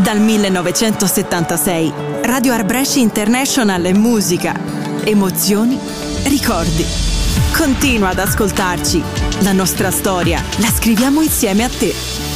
Dal 1976, Radio Art Brescia International è musica, emozioni, ricordi. Continua ad ascoltarci. La nostra storia la scriviamo insieme a te.